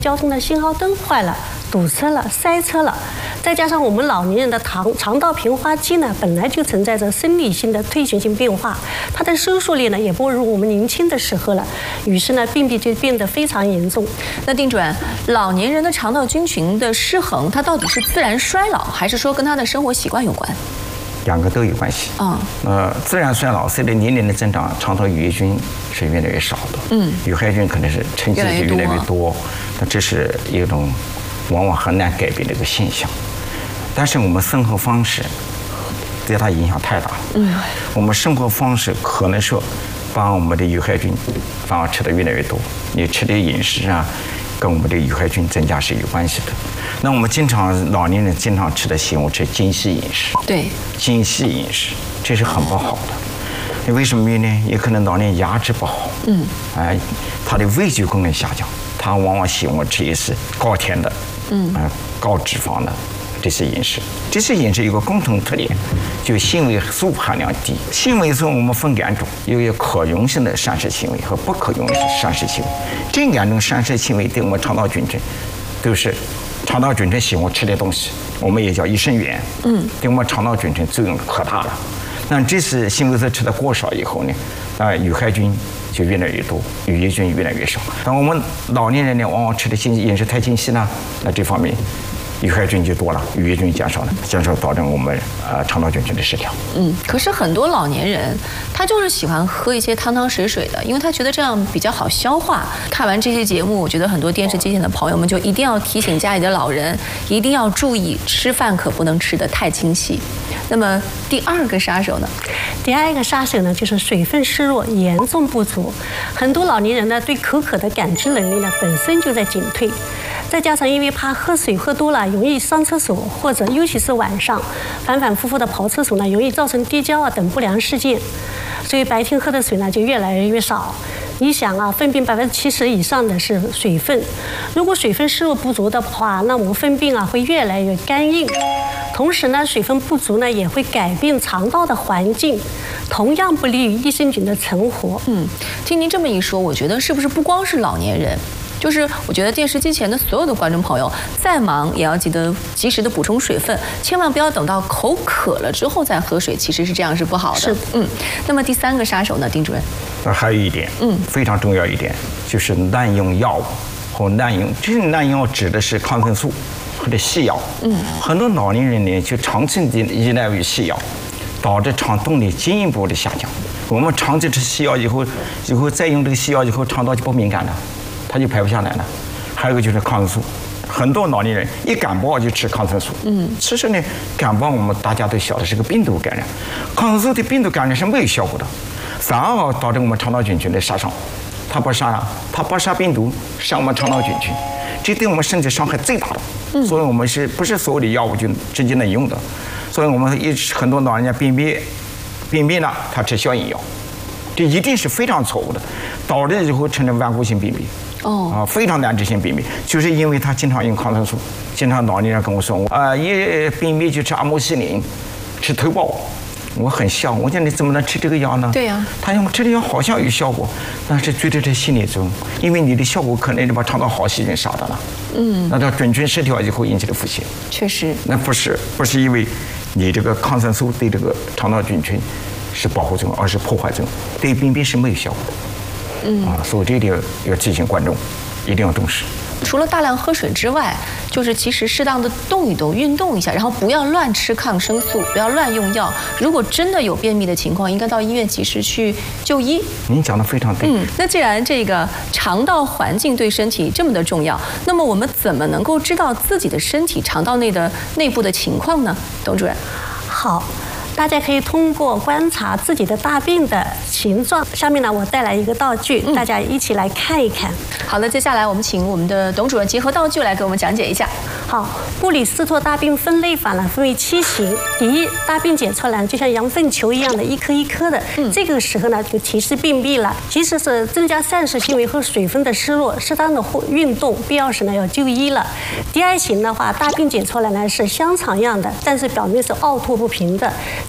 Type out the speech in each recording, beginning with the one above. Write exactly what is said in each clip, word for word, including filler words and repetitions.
交通的信号灯坏了，堵车了，塞车了，再加上我们老年人的肠肠道平滑肌呢，本来就存在着生理性的退行性变化，它的收缩力呢也不如我们年轻的时候了，于是呢病变就变得非常严重。 那丁主任，老年人的肠道菌群的失衡，它到底是自然衰老，还是说跟他的生活习惯有关？ 两个都有关系。 嗯， 呃，自然衰老随着年龄的增长，肠道抑郁菌是越来越少的。 嗯， 有害菌可能是沉积是越来越多，那这是一种往往很难改变的一个现象。但是我们生活方式对它影响太大了。 嗯， 我们生活方式可能说把我们的有害菌反而吃得越来越多。你吃的饮食啊，跟我们的有害菌增加是有关系的。那我们经常老年人经常吃的食物是精细饮食， 对， 精细饮食这是很不好的。为什么呢？也可能老年牙齿不好， 嗯， 哎，他的味觉功能下降，他往往喜欢吃一些高甜的，嗯，啊、呃，高脂肪的这些饮食。这些饮食有个共同特点，就纤维素含量低。纤维素我们分两种，有一个可溶性的膳食纤维和不可溶性膳食纤维。这两种膳食纤维对我们肠道菌群都是。肠道菌群喜欢吃的东西，我们也叫益生元，嗯，对我们肠道菌群作用可大了。那这是纤维素吃的过少以后呢，啊，有害菌就越来越多，有益菌越来越少。但我们老年人呢，往往吃的精饮食太精细呢，那这方面有害菌就多了，有益菌减少了，减少导致我们呃肠道菌群的失调。 嗯，可是很多老年人他就是喜欢喝一些汤汤水水的，因为他觉得这样比较好消化。看完这些节目，我觉得很多电视机前的朋友们就一定要提醒家里的老人，一定要注意吃饭可不能吃得太精细。那么第二个杀手呢？ 第二个杀手呢，就是水分失弱严重不足。很多老年人呢，对口渴的感知能力呢，本身就在减退。再加上因为怕喝水喝多了容易上厕所，或者尤其是晚上反反复复的跑厕所呢，容易造成跌跤啊等不良事件，所以白天喝的水呢就越来越少。你想啊，粪便百分之七十以上的是水分，如果水分摄入不足的话，那我们粪便啊会越来越干硬。同时呢，水分不足呢也会改变肠道的环境，同样不利于益生菌的存活。 嗯，听您这么一说，我觉得是不是不光是老年人？就是我觉得电视机前的所有的观众朋友，再忙也要记得及时的补充水分，千万不要等到口渴了之后再喝水，其实是这样是不好的。 是， 嗯。那么第三个杀手呢，丁主任？ 呃，还有一点，嗯，非常重要一点，就是滥用药物和滥用，这种滥用指的是抗生素或者西药。嗯，很多老年人呢就长期的依赖于西药，导致肠动力进一步的下降。我们长期吃西药以后，以后再用这个西药以后，肠道就不敏感了。它就排不下来了。还有一个就是抗生素，很多老年人一感冒就吃抗生素。嗯，其实呢，感冒我们大家都晓得是个病毒感染，抗生素对病毒感染是没有效果的，反而导致我们肠道菌群的杀伤。它不杀啊，它不杀病毒，杀我们肠道菌群，这对我们身体伤害最大的。嗯，所以我们是不是所有的药物就直接能用的？所以我们一直很多老人家便秘，便秘了他吃消炎药，这一定是非常错误的，导致以后成了顽固性便秘。 哦， 啊，非常难治性便秘，就是因为他经常用抗生素，经常老年人跟我说，啊，一便秘就吃阿莫西林，吃头孢，我很笑，我讲你怎么能吃这个药呢？ 对呀、啊， 他用吃的药好像有效果，但是对这这心理作用，因为你的效果可能就把肠道好细菌杀掉了，嗯，那叫菌群失调以后引起的腹泻。 确实， 那不是不是因为你这个抗生素对这个肠道菌群是保护作用，而是破坏作用，对便秘是没有效果的。嗯啊，所以这一点要提醒观众，一定要重视。 除了大量喝水之外，就是其实适当的动一动、运动一下，然后不要乱吃抗生素，不要乱用药。如果真的有便秘的情况，应该到医院及时去就医。 您讲的非常对。 嗯，那既然这个肠道环境对身体这么的重要，那么我们怎么能够知道自己的身体肠道内的内部的情况呢？董主任。 好。大家可以通过观察自己的大便的形状。下面呢，我带来一个道具，大家一起来看一看。 好的，接下来我们请我们的董主任结合道具来给我们讲解一下。 好，布里斯托大便分类法呢分为七型。第一，大便解出来就像羊粪球一样的一颗一颗的，嗯、这个时候呢就提示便秘了。即使是增加膳食纤维和水分的失落，适当的运动，必要时呢要就医了。第二型的话，大便解出来呢是香肠样的，但是表面是凹凸不平的。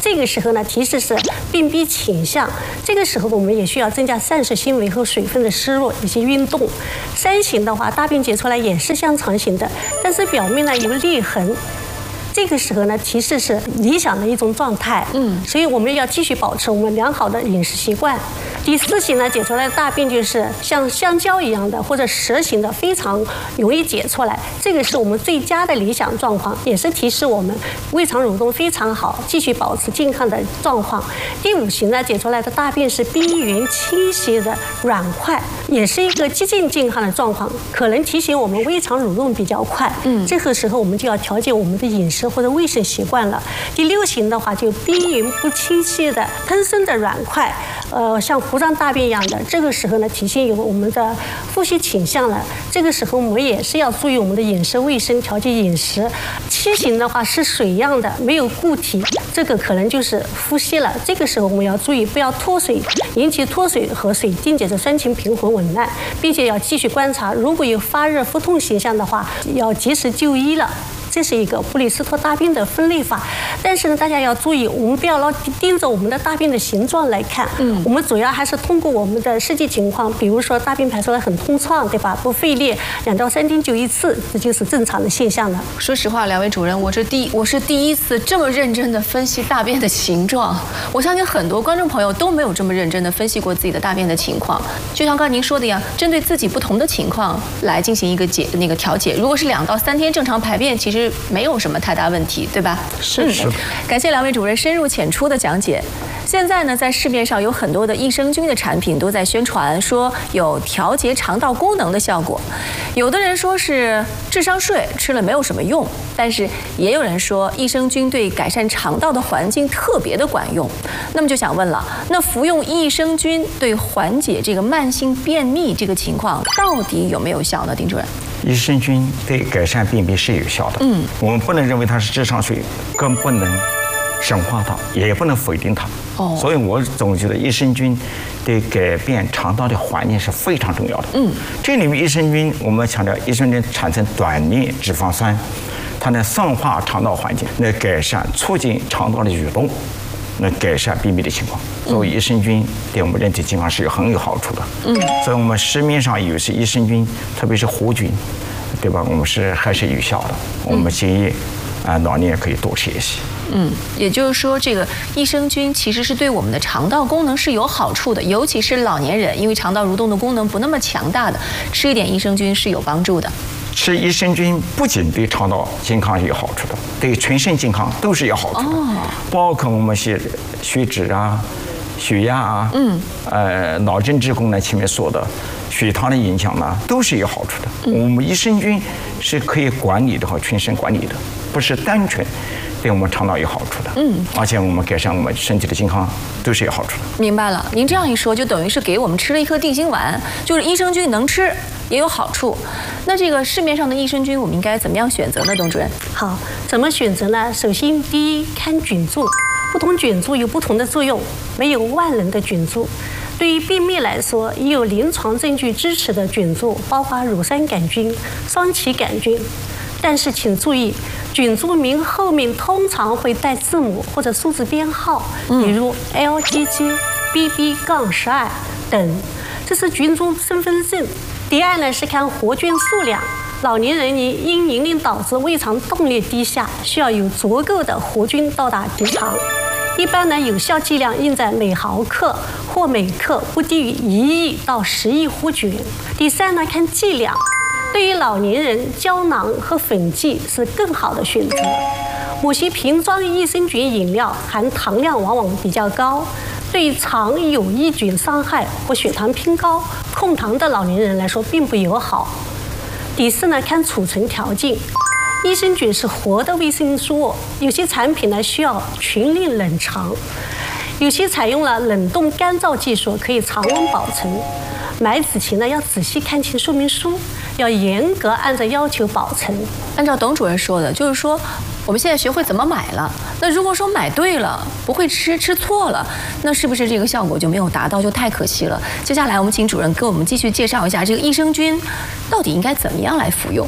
这个时候呢，提示是病变倾向。这个时候我们也需要增加膳食纤维和水分的摄入以及运动。三型的话，大便解出来也是香肠型的，但是表面呢有裂痕。这个时候呢，提示是理想的一种状态，嗯，所以我们要继续保持我们良好的饮食习惯。第四型呢，解出来的大便就是像香蕉一样的或者蛇形的，非常容易解出来，这个是我们最佳的理想状况，也是提示我们胃肠蠕动非常好，继续保持健康的状况。第五型呢，解出来的大便是边缘倾斜的软块，也是一个接近健康的状况，可能提醒我们胃肠蠕动比较快，嗯，这个时候我们就要调节我们的饮食或者卫生习惯了。第六型的话，就边缘不倾斜的喷生的软块，呃，像糊状大便一样的，这个时候呢，体现有我们的腹泻倾向了。这个时候我们也是要注意我们的饮食卫生，调节饮食。七型的话是水样的，没有固体，这个可能就是腹泻了。这个时候我们要注意，不要脱水，引起脱水和水电解质酸氢平衡紊乱，并且要继续观察，如果有发热、腹痛现象的话，要及时就医了。这是一个布里斯托大便的分类法，但是呢，大家要注意，我们不要老盯着我们的大便的形状来看，嗯，我们主要还是通过我们的实际情况，比如说大便排出来很通畅，对吧？不费力，两到三天就一次，这就是正常的现象了。 说实话，两位主任，我这第我是第一次这么认真的分析大便的形状，我相信很多观众朋友都没有这么认真的分析过自己的大便的情况。就像刚才您说的一样，针对自己不同的情况来进行一个解那个调节。如果是两到三天正常排便，其实没有什么太大问题，对吧？ 是是。 感谢两位主任深入浅出的讲解。现在呢，在市面上有很多的益生菌的产品都在宣传说有调节肠道功能的效果，有的人说是智商税，吃了没有什么用，但是也有人说益生菌对改善肠道的环境特别的管用。那么就想问了，那服用益生菌对缓解这个慢性便秘这个情况到底有没有效呢？丁主任？ 益生菌对改善便秘是有效的，嗯，我们不能认为它是智商税，更不能神化它，也不能否定它。哦，所以我总觉得益生菌对改变肠道的环境是非常重要的。嗯，这里面益生菌，我们强调益生菌产生短链脂肪酸，它能酸化肠道环境，来改善促进肠道的蠕动，能改善便秘的情况。所以益生菌对我们人体健康是有很有好处的。嗯，所以我们市面上有些益生菌，特别是活菌，对吧？我们是还是有效的。我们建议啊，老年人可以多吃一些。 嗯，也就是说，这个益生菌其实是对我们的肠道功能是有好处的，尤其是老年人，因为肠道蠕动的功能不那么强大的，吃一点益生菌是有帮助的。 吃益生菌不仅对肠道健康有好处的，对全身健康都是有好处的。哦，包括我们血血脂啊、血压啊，嗯，呃，脑政治功能前面说的血糖的影响呢，都是有好处的。嗯，我们益生菌是可以管理的和全身管理的，不是单纯对我们肠道有好处的。嗯，而且我们改善我们身体的健康都是有好处的。 明白了，您这样一说，就等于是给我们吃了一颗定心丸，就是益生菌能吃也有好处。那这个市面上的益生菌，我们应该怎么样选择呢，董主任？ 好，怎么选择呢？首先，第一，看菌株，不同菌株有不同的作用，没有万能的菌株。对于便秘来说，也有临床证据支持的菌株，包括乳酸杆菌、双歧杆菌。但是请注意，菌株名后面通常会带字母或者数字编号，比如 L G G、B B 十二等，这是菌株身份证。第二呢是看活菌数量，老年人因年龄导致胃肠动力低下，需要有足够的活菌到达直肠。一般呢，有效剂量应在每毫克或每克不低于一亿到十亿活菌。第三呢，看剂量。对于老年人，胶囊和粉剂是更好的选择。某些瓶装益生菌饮料含糖量往往比较高，对肠有益菌伤害或血糖偏高、控糖的老年人来说并不友好。第四呢，看储存条件。益生菌是活的维生素，有些产品呢需要群令冷藏，有些采用了冷冻干燥技术，可以常温保存。买之前呢要仔细看清说明书，要严格按照要求保存。 按照董主任说的，就是说我们现在学会怎么买了。那如果说买对了，不会吃，吃错了，那是不是这个效果就没有达到，就太可惜了？接下来我们请主任给我们继续介绍一下这个益生菌到底应该怎么样来服用。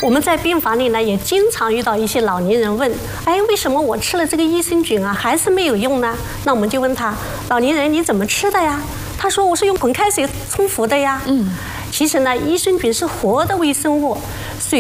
我们在病房里呢，也经常遇到一些老年人问：“哎，为什么我吃了这个益生菌啊，还是没有用呢？”那我们就问他：“老年人，你怎么吃的呀？”他说：“我是用滚开水冲服的呀。”嗯，其实呢，益生菌是活的微生物，水